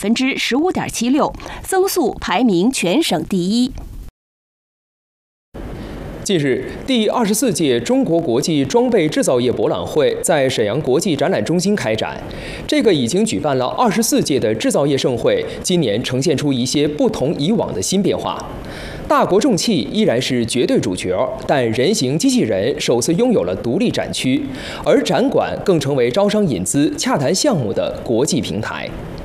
15.76%，增速排名全省第一。 近日，第24届中国国际装备制造业博览会在沈阳国际展览中心开展。这个已经举办了24届的制造业盛会，今年呈现出一些不同以往的新变化。大国重器依然是绝对主角，但人形机器人首次拥有了独立展区，而展馆更成为招商引资、洽谈项目的国际平台。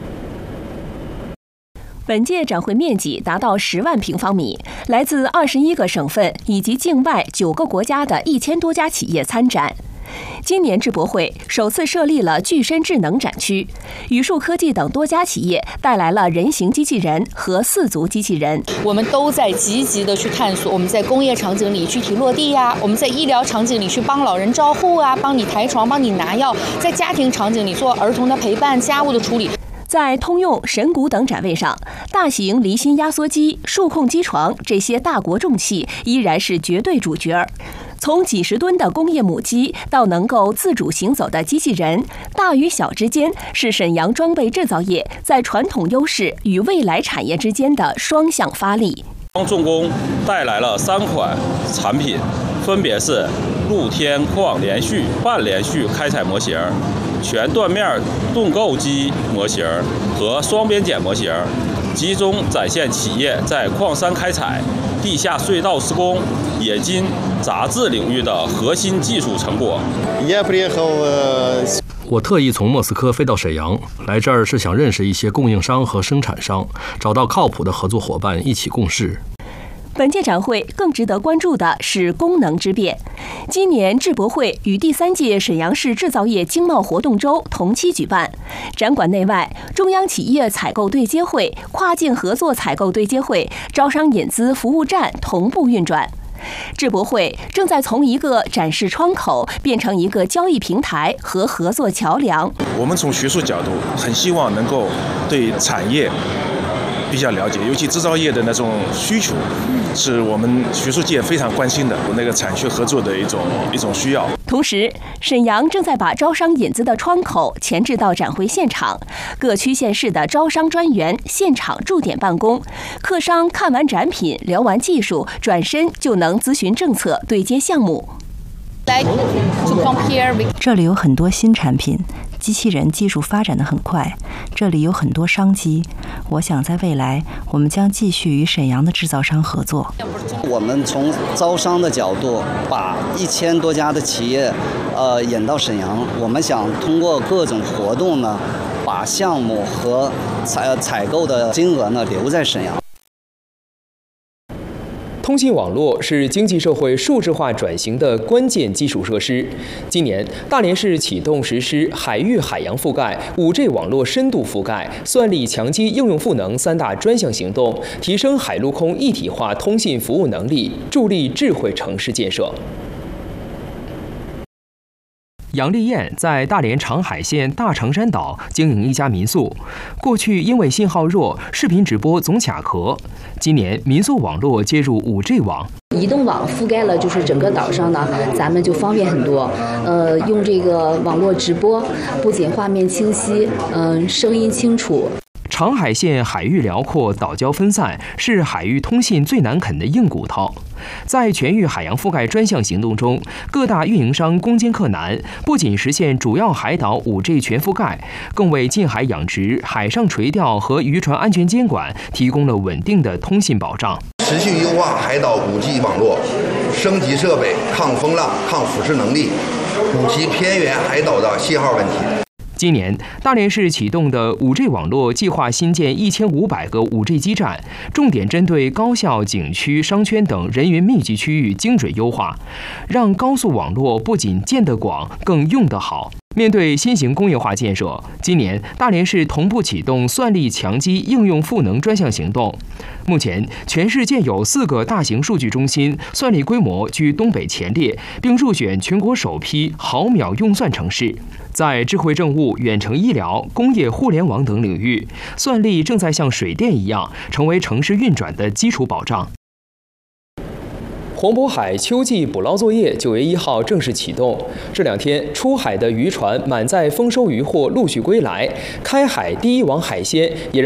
本届展会面积达到10万平方米，来自21个省份以及境外9个国家的1000多家企业参展。今年智博会首次设立了具身智能展区，宇树科技等多家企业带来了人形机器人和4足机器人。 我们都在积极的去探索，我们在工业场景里具体落地呀，我们在医疗场景里去帮老人照护啊，帮你抬床，帮你拿药，在家庭场景里做儿童的陪伴、家务的处理。 在通用、神谷等展位上，大型离心压缩机、数控机床这些大国重器依然是绝对主角。从几十吨的工业母机到能够自主行走的机器人，大与小之间是沈阳装备制造业在传统优势与未来产业之间的双向发力。 重工带来了3款产品，分别是露天矿连续、半连续开采模型、全断面盾构机模型和双边剪模型，集中展现企业在矿山开采、地下隧道施工、冶金、杂质领域的核心技术成果。 我特意从莫斯科飞到沈阳，来这儿是想认识一些供应商和生产商，找到靠谱的合作伙伴，一起共事。 本届展会更值得关注的是功能之变。今年智博会与第3届沈阳市制造业经贸活动周同期举办，展馆内外中央企业采购对接会、跨境合作采购对接会、招商引资服务站同步运转。智博会正在从一个展示窗口变成一个交易平台和合作桥梁。 我们从学术角度很希望能够对产业比较了解，尤其制造业的那种需求，是我们学术界非常关心的那个产学合作的一种需要。 同时，沈阳正在把招商引资的窗口前置到展会现场，各区县市的招商专员现场驻点办公，客商看完展品、聊完技术，转身就能咨询政策、对接项目。 这里有很多新产品，机器人技术发展得很快，这里有很多商机。我想在未来，我们将继续与沈阳的制造商合作。 我们从招商的角度，把1000多家的企业，引到沈阳。我们想通过各种活动呢，把项目和采购的金额呢留在沈阳。 通信网络是经济社会数字化转型的关键基础设施。今年，大连市启动实施海域海洋覆盖、5G 网络深度覆盖、算力强基应用赋能3大专项行动，提升海陆空一体化通信服务能力，助力智慧城市建设。杨丽艳在大连长海县大长山岛经营一家民宿，过去因为信号弱，视频直播总卡壳。今年民宿网络接入5G 网， 移动网覆盖了就是整个岛上呢，咱们就方便很多。用这个网络直播，不仅画面清晰，声音清楚。 长海县海域辽阔，岛礁分散，是海域通信最难啃的硬骨头。在全域海洋覆盖专项行动中，各大运营商攻坚克难，不仅实现主要海岛5G 全覆盖，更为近海养殖、海上垂钓和渔船安全监管提供了稳定的通信保障。 持续优化海岛5G 网络，升级设备抗风浪、抗腐蚀能力，补齐偏远海岛的信号问题。 今年，大连市启动的5G 网络计划新建1500个5G 基站，重点针对高校、景区、商圈等人员密集区域精准优化，让高速网络不仅建得广，更用得好。面对新型工业化建设，今年大连市同步启动算力强基应用赋能专项行动。目前，全市建有4个大型数据中心，算力规模居东北前列，并入选全国首批毫秒用算城市。在智慧政务、远程医疗、工业互联网等领域，算力正在像水电一样，成为城市运转的基础保障。黄渤海秋季捕捞作业9月1号正式启动。这2天，出海的渔船满载丰收渔获陆续归来，开海第一网海鲜也让